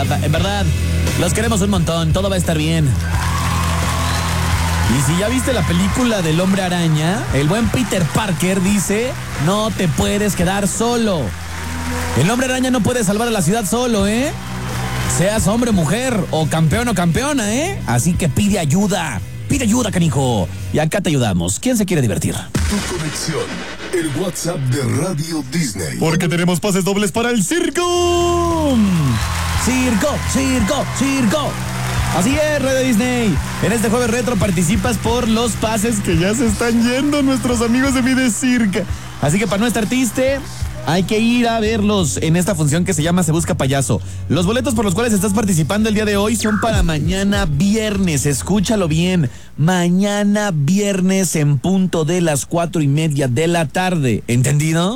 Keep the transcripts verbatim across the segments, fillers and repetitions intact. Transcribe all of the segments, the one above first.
WhatsApp. En verdad, los queremos un montón, todo va a estar bien. Y si ya viste la película del Hombre Araña, el buen Peter Parker dice, no te puedes quedar solo. El Hombre Araña no puede salvar a la ciudad solo, ¿eh? Seas hombre, mujer, o campeón o campeona, ¿eh? Así que pide ayuda, pide ayuda, canijo. Y acá te ayudamos. ¿Quién se quiere divertir? Tu conexión, el WhatsApp de Radio Disney. Porque tenemos pases dobles para el circo. Circo, circo, circo. Así es, Radio Disney. En este jueves retro participas por los pases que ya se están yendo nuestros amigos de Mide Circa. Así que para no estar triste, hay que ir a verlos en esta función que se llama Se Busca Payaso. Los boletos por los cuales estás participando el día de hoy son para mañana viernes. Escúchalo bien. Mañana viernes en punto de las cuatro y media de la tarde. ¿Entendido?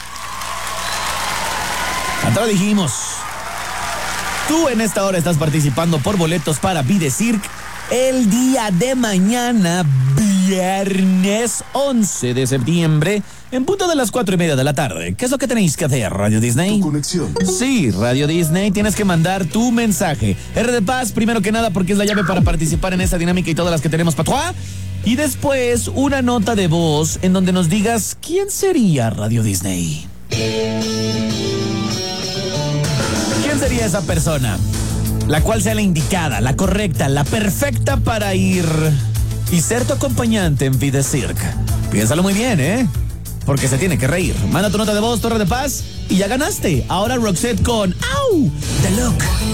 Atrás dijimos. Tú en esta hora estás participando por boletos para Mide Cirque el día de mañana, viernes once de septiembre, en punto de las cuatro y media de la tarde. ¿Qué es lo que tenéis que hacer, Radio Disney? Tu conexión. Sí, Radio Disney, tienes que mandar tu mensaje. R de Paz, primero que nada, porque es la llave para participar en esta dinámica y todas las que tenemos, Patois. Y después, una nota de voz en donde nos digas quién sería Radio Disney. ¿Quién sería esa persona? La cual sea la indicada, la correcta, la perfecta para ir y ser tu acompañante en Mide Cirque. Piénsalo muy bien, ¿eh? Porque se tiene que reír. Manda tu nota de voz, Torre de Paz, y ya ganaste. Ahora Roxette con Au, The Look.